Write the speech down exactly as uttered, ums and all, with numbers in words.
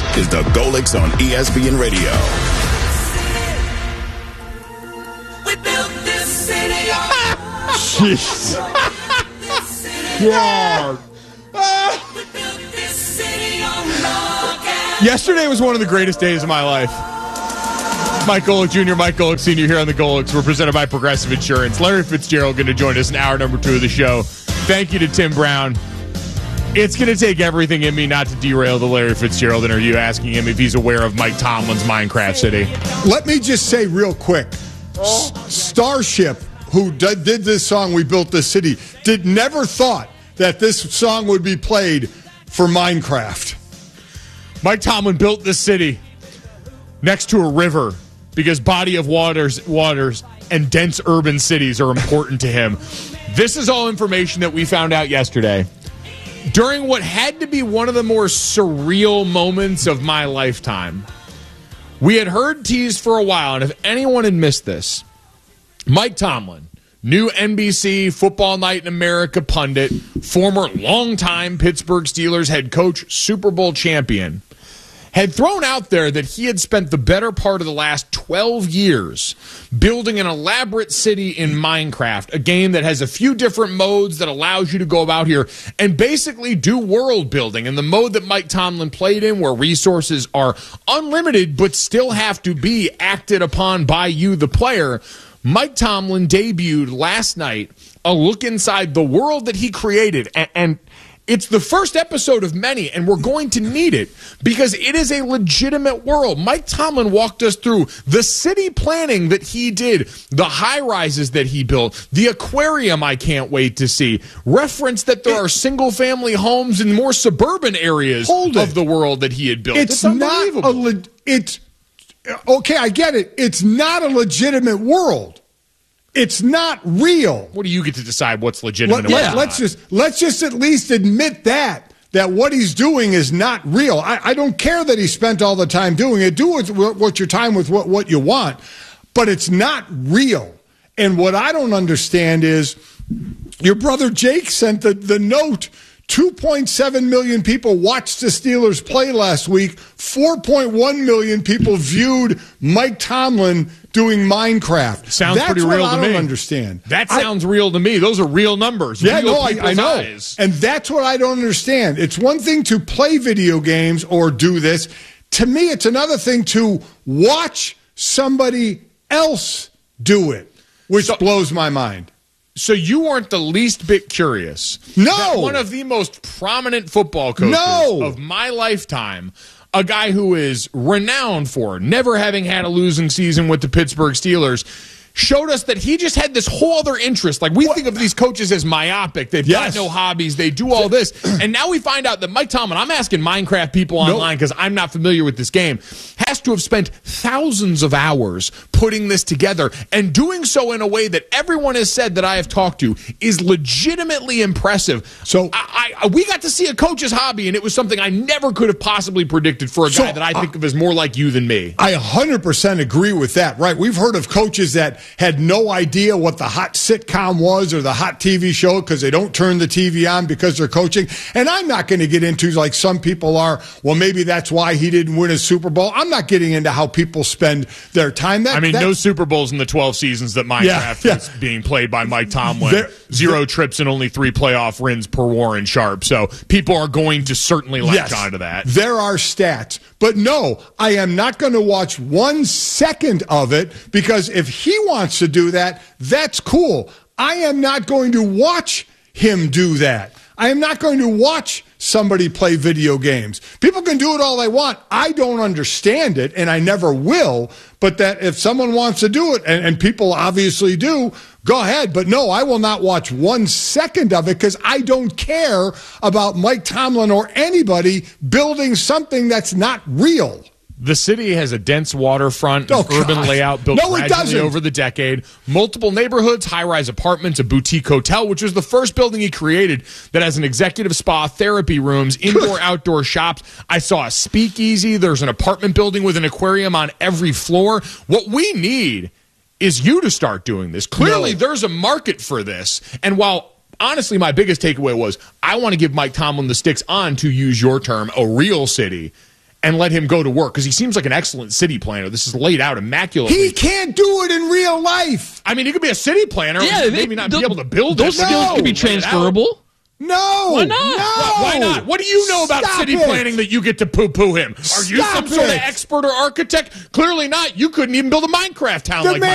is the Golics on E S P N Radio. We built this city on Jeez. God. We built this city on rock and Yesterday was one of the greatest days of my life. Mike Golick Junior, Mike Golick Senior here on the Golics. We're presented by Progressive Insurance. Larry Fitzgerald going to join us in hour number two of the show. Thank you to Tim Brown. It's going to take everything in me not to derail the Larry Fitzgerald interview, asking him if he's aware of Mike Tomlin's Minecraft City. Let me just say real quick, S- Starship, who d- did this song, We Built This City, did never thought that this song would be played for Minecraft. Mike Tomlin built this city next to a river because body of waters, waters and dense urban cities are important to him. This is all information that we found out yesterday during what had to be one of the more surreal moments of my lifetime. We had heard teased for a while, and if anyone had missed this, Mike Tomlin, new N B C Football Night in America pundit, former longtime Pittsburgh Steelers head coach, Super Bowl champion, had thrown out there that he had spent the better part of the last twelve years building an elaborate city in Minecraft, a game that has a few different modes that allows you to go about here and basically do world building. And the mode that Mike Tomlin played in, where resources are unlimited but still have to be acted upon by you, the player, Mike Tomlin debuted last night a look inside the world that he created. And, and it's the first episode of many, and we're going to need it because it is a legitimate world. Mike Tomlin walked us through the city planning that he did, the high-rises that he built, the aquarium I can't wait to see, reference that there are single-family homes in more suburban areas Hold it. of the world that he had built. It's, It's, not unbelievable. a le- it's okay, I get it. It's not a legitimate world. It's not real. What do you get to decide what's legitimate Let, and what's let's not? just let's just at least admit that that what he's doing is not real. I, I don't care that he spent all the time doing it. Do with what your time with what, what you want, but it's not real. And what I don't understand is your brother Jake sent the, the note. two point seven million people watched the Steelers play last week. four point one million people viewed Mike Tomlin doing Minecraft. Sounds That's pretty what real I to don't me. understand. That I- sounds real to me. Those are real numbers. Yeah, real no, I, I people's know. eyes. And that's what I don't understand. It's one thing to play video games or do this. To me, it's another thing to watch somebody else do it, which So- blows my mind. So you weren't the least bit curious. No. that one of the most prominent football coaches No. of my lifetime, a guy who is renowned for never having had a losing season with the Pittsburgh Steelers, showed us that he just had this whole other interest. Like, we think of these coaches as myopic. They've Yes. got no hobbies. They do all this. And now we find out that Mike Tomlin, I'm asking Minecraft people online because I'm not familiar with this game, has to have spent thousands of hours putting this together and doing so in a way that everyone has said that I have talked to is legitimately impressive. So- I, I, we got to see a coach's hobby, and it was something I never could have possibly predicted for a So, guy that I think of as more like you than me. I one hundred percent agree with that, right? We've heard of coaches that had no idea what the hot sitcom was or the hot T V show because they don't turn the T V on because they're coaching. And I'm not going to get into, like some people are, well, maybe that's why he didn't win a Super Bowl. I'm not getting into how people spend their time. That, I mean, that, no Super Bowls in the twelve seasons that Minecraft Yeah, yeah. is being played by Mike Tomlin. There- Zero there- trips and only three playoff wins per Warren Sharp. So people are going to certainly latch Yes, onto that. there are stats. But no, I am not going to watch one second of it because if he wants to do that, that's cool. I am not going to watch him do that. I am not going to watch somebody play video games. People can do it all they want. I don't understand it, and I never will. But that if someone wants to do it, and, and people obviously do, go ahead. But no, I will not watch one second of it because I don't care about Mike Tomlin or anybody building something that's not real. The city has a dense waterfront, Oh, an urban God. layout built No, it gradually doesn't. over the decade, multiple neighborhoods, high-rise apartments, a boutique hotel, which was the first building he created that has an executive spa, therapy rooms, indoor-outdoor shops. I saw a speakeasy. There's an apartment building with an aquarium on every floor. What we need is you to start doing this. Clearly, No. there's a market for this. And while honestly my biggest takeaway was I want to give Mike Tomlin the sticks on, to use your term, a real city. and let him go to work because he seems like an excellent city planner. This is laid out immaculately. He can't do it in real life. I mean, he could be a city planner. Yeah, maybe they- not th- be able to build Those it. skills No. could be Lay it out. transferable. No. Why not? No. Why not? What do you know about Stop city it. planning that you get to poo-poo him? Are you Stop some sort of it. expert or architect? Clearly not. You couldn't even build a Minecraft town The like man